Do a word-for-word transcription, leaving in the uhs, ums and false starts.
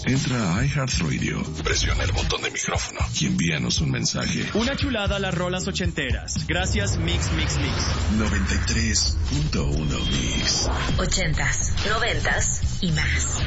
Entra a iHeartRadio, presiona el botón de micrófono y envíanos un mensaje. Una chulada a las rolas ochenteras. Gracias, Mix Mix Mix. noventa y tres punto uno Mix. Ochentas, noventas y más.